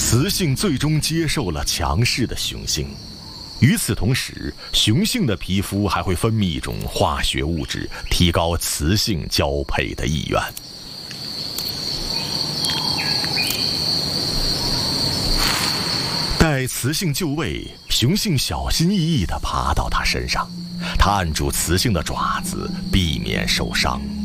雌性最终接受了强势的雄性。与此同时，雄性的皮肤还会分泌一种化学物质，提高雌性交配的意愿。待雌性就位，雄性小心翼翼地爬到它身上，它按住雌性的爪子，避免受伤。